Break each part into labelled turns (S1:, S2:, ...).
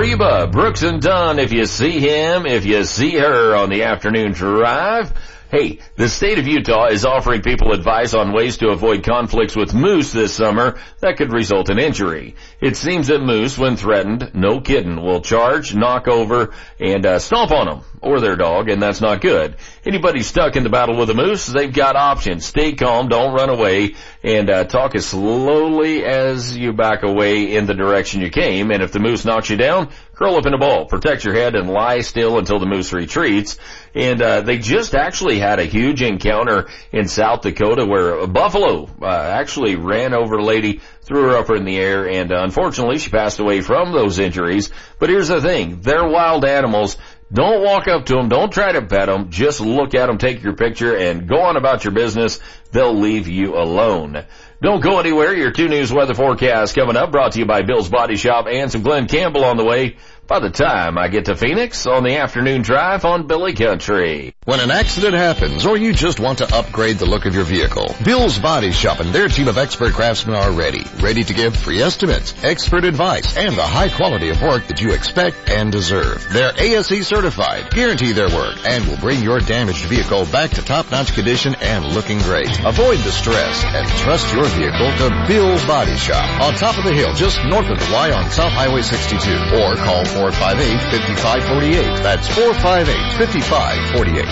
S1: Reba, Brooks and Dunn, if you see him, if you see her on the afternoon drive. Hey, the state of Utah is offering people advice on ways to avoid conflicts with moose this summer that could result in injury. It seems that moose, when threatened, no kidding, will charge, knock over, and stomp on them or their dog, and that's not good. Anybody stuck in the battle with a moose, they've got options. Stay calm, don't run away, and talk as slowly as you back away in the direction you came. And if the moose knocks you down, curl up in a ball, protect your head, and lie still until the moose retreats. And they just actually had a huge encounter in South Dakota where a buffalo actually ran over a lady, threw her up in the air, and unfortunately she passed away from those injuries. But here's the thing, they're wild animals. Don't walk up to them, don't try to pet them, just look at them, take your picture, and go on about your business. They'll leave you alone. Don't go anywhere. Your 2 News weather forecast coming up, brought to you by Bill's Body Shop, and some Glenn Campbell on the way by the time I get to Phoenix on the afternoon drive on Billy Country.
S2: When an accident happens or you just want to upgrade the look of your vehicle, Bill's Body Shop and their team of expert craftsmen are ready to give free estimates, expert advice, and the high quality of work that you expect and deserve. They're ASE certified, guarantee their work, and will bring your damaged vehicle back to top-notch condition and looking great. Avoid the stress and trust your vehicle to Bill's Body Shop on top of the hill just north of the Y on South Highway 62, or call 458-5548. That's 458-5548.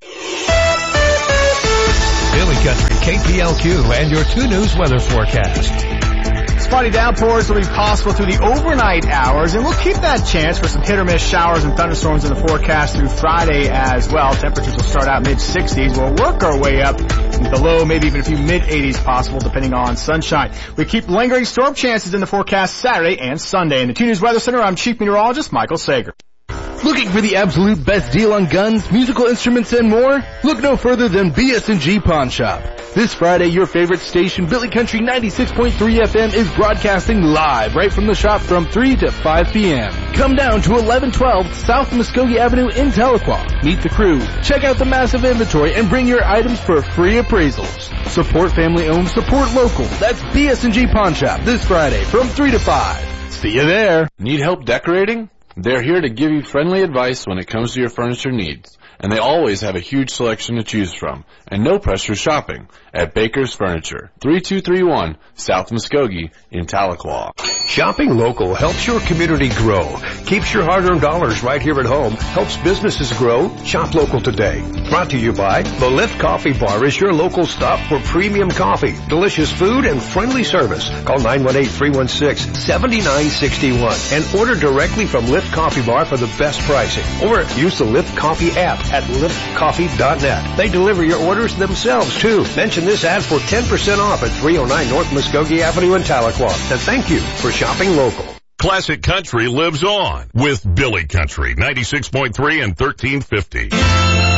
S3: Billy Country, KPLQ, and your 2 News weather forecast.
S4: Spotty downpours will be possible through the overnight hours, and we'll keep that chance for some hit-or-miss showers and thunderstorms in the forecast through Friday as well. Temperatures will start out mid-60s. We'll work our way up into the low, maybe even a few mid-80s possible, depending on sunshine. We keep lingering storm chances in the forecast Saturday and Sunday. In the 2 News Weather Center, I'm Chief Meteorologist Michael Sager.
S5: Looking for the absolute best deal on guns, musical instruments, and more? Look no further than BS&G Pawn Shop. This Friday, your favorite station, Billy Country 96.3 FM, is broadcasting live right from the shop from 3 to 5 p.m. Come down to 1112 South Muskogee Avenue in Tahlequah. Meet the crew, check out the massive inventory, and bring your items for free appraisals. Support family-owned, support local. That's BS&G Pawn Shop this Friday from 3 to 5. See you there.
S6: Need help decorating? They're here to give you friendly advice when it comes to your furniture needs. And they always have a huge selection to choose from. And no pressure shopping at Baker's Furniture, 3231 South Muskogee in Tahlequah.
S7: Shopping local helps your community grow, keeps your hard-earned dollars right here at home, helps businesses grow. Shop local today. Brought to you by The Lift Coffee Bar is your local stop for premium coffee, delicious food, and friendly service. Call 918-316-7961 and order directly from Lift Coffee Bar for the best pricing. Or use the Lift Coffee app at liftcoffee.net. They deliver your orders themselves, too. Mention this ad for 10% off at 309 North Muskogee Avenue in Tahlequah. And thank you for shopping local.
S8: Classic Country lives on with Billy Country, 96.3 and 1350.